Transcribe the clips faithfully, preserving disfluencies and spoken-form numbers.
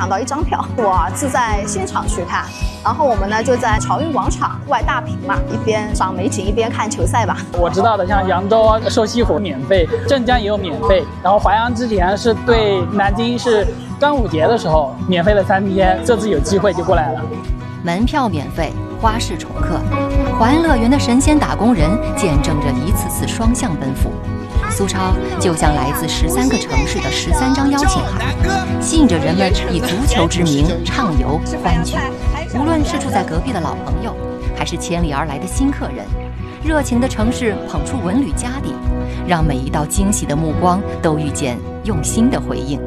抢到一张票，我是在现场去看。然后我们呢就在漕运广场外大屏嘛，一边赏美景一边看球赛吧。 我知道的，像扬州啊、瘦西湖免费，镇江也有免费。然后淮阳之前是对南京是端午节的时候免费了三天，这次有机会就过来了。 门票免费，花式宠客，淮安乐园的神仙打工人见证着一次次双向奔赴。苏超就像来自十三个城市的十三张邀请函，吸引着人们以足球之名畅游欢聚。无论是住在隔壁的老朋友，还是千里而来的新客人，热情的城市捧出文旅家底，让每一道惊喜的目光都遇见用心的回应。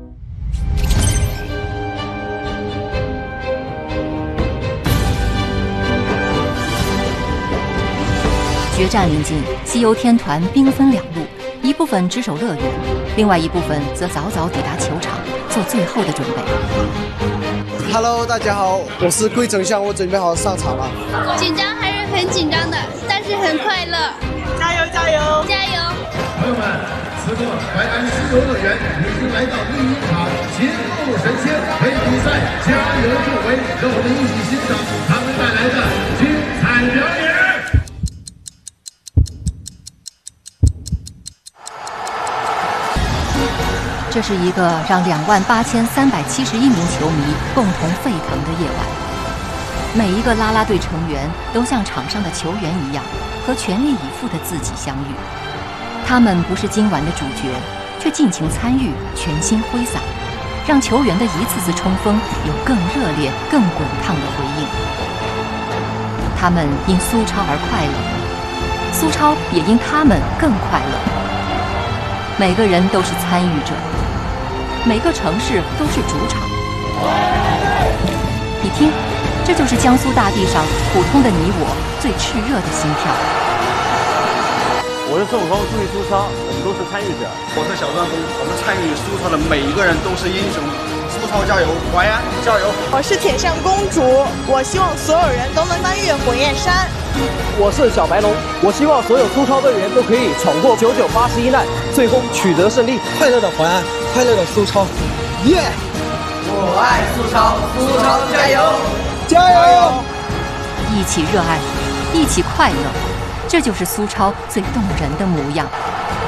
决战临近，西游天团兵分两路，一部分值守乐园，另外一部分则早早抵达球场，做最后的准备。 Hello， 大家好，我是桂丞相，我准备好上场了。 紧张还是很紧张的，但是很快乐。 加油加油加油！ 朋友们，此刻淮安西游乐园已经来到第一场节奏神仙为比赛加油助威，让我们一起欣赏他们带来的精彩表演。 这是一个让两万八千三百七十一名球迷共同沸腾的夜晚。每一个啦啦队成员都像场上的球员一样，和全力以赴的自己相遇。他们不是今晚的主角，却尽情参与，全心挥洒，让球员的一次次冲锋有更热烈、更滚烫的回应。他们因苏超而快乐，苏超也因他们更快乐。每个人都是参与者，每个城市都是主场。你听，这就是江苏大地上普通的你我最炽热的心跳。 我是孙悟空，注意苏超，我们都是参与者。 我是小钻风，我们参与苏超的每一个人都是英雄。苏超加油，淮安加油！ 我是铁扇公主，我希望所有人都能翻越火焰山。 我是小白龙，我希望所有苏超队员都可以闯过九九八十一难，最终取得胜利。 快乐的淮安，快乐的苏超，耶！ 我爱苏超，苏超加油！ 加油！ 一起热爱，一起快乐，这就是苏超最动人的模样。